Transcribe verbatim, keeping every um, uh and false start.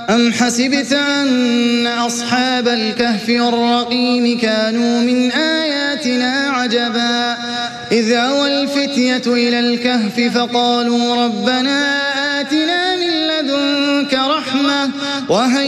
أم حسبت أن أصحاب الكهف والرقيم كانوا من آياتنا عجبا إذ أوى الفتية إلى الكهف فقالوا ربنا آتنا من لدنك رحمة وهيئ